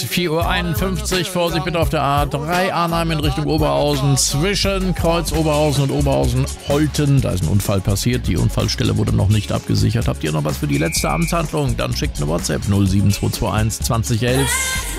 4:51 Uhr, Vorsicht bitte auf der A3, Arnheim in Richtung Oberhausen, zwischen Kreuz Oberhausen und Oberhausen-Holten. Da ist ein Unfall passiert, die Unfallstelle wurde noch nicht abgesichert. Habt ihr noch was für die letzte Amtshandlung? Dann schickt eine WhatsApp 07221 2011.